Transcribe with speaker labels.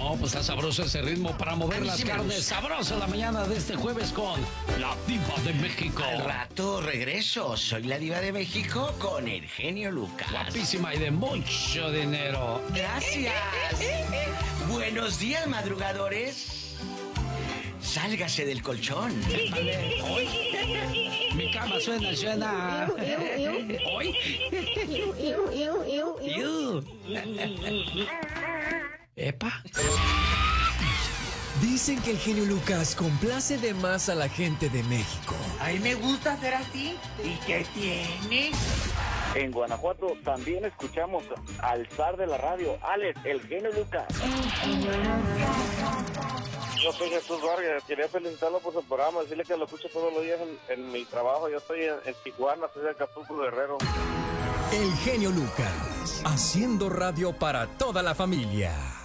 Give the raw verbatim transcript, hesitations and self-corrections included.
Speaker 1: No, pues está sabroso ese ritmo para mover las
Speaker 2: sí
Speaker 1: carnes. Sabroso la mañana de este jueves con la Diva de México.
Speaker 2: Al rato regreso. Soy la Diva de México con el genio Lucas.
Speaker 1: Guapísima y de mucho dinero.
Speaker 2: Gracias. Buenos días, madrugadores. Sálgase del colchón.
Speaker 1: Vale, hoy. Mi cama suena, suena. Hoy. Iu. Epa.
Speaker 3: Dicen que el genio Lucas complace de más a la gente de México.
Speaker 4: A mí me gusta ser así. ¿Y qué tiene?
Speaker 5: En Guanajuato también escuchamos al zar de la radio, Alex, el genio Lucas. Yo soy Jesús Vargas, quería felicitarlo por su programa, decirle que lo escucho todos los días en, en mi trabajo. Yo estoy en, en Tijuana, soy de Acapulco, Guerrero.
Speaker 3: El genio Lucas, haciendo radio para toda la familia.